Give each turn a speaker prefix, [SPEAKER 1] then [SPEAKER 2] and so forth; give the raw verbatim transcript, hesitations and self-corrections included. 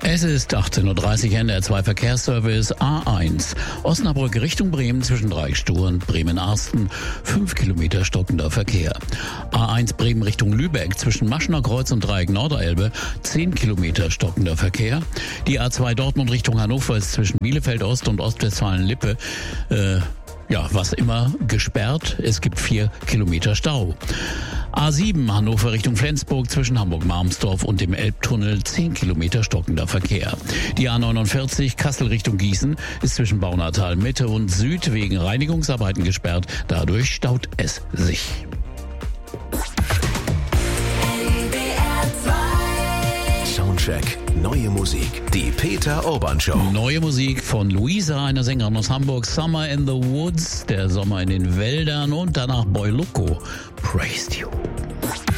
[SPEAKER 1] Es ist achtzehn Uhr dreißig, N D R zwei Verkehrsservice A eins. Osnabrück Richtung Bremen zwischen Dreigstur und Bremen-Arsten. fünf Kilometer stockender Verkehr. A eins Bremen Richtung Lübeck zwischen Maschener Kreuz und Dreieck Norderelbe. zehn Kilometer stockender Verkehr. Die A zwei Dortmund Richtung Hannover ist zwischen Bielefeld Ost und Ostwestfalen-Lippe. Äh, ja, was immer gesperrt. Es gibt vier Kilometer Stau. A sieben Hannover Richtung Flensburg zwischen Hamburg-Marmsdorf und dem Elbtunnel zehn Kilometer stockender Verkehr. Die A neunundvierzig Kassel Richtung Gießen ist zwischen Baunatal Mitte und Süd wegen Reinigungsarbeiten gesperrt. Dadurch staut es sich.
[SPEAKER 2] Soundcheck. Neue Musik. Die Peter Urban Show.
[SPEAKER 1] Neue Musik von Luisa, einer Sängerin aus Hamburg. Summer in the Woods, der Sommer in den Wäldern und danach Boy Loco, Praised You.